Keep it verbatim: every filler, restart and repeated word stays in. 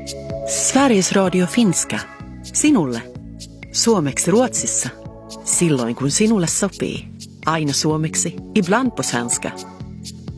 Sveriges Radio Finska. Sinulle. Suomeksi Ruotsissa. Silloin kun sinulle sopii. Aina suomeksi, ibland på svenska.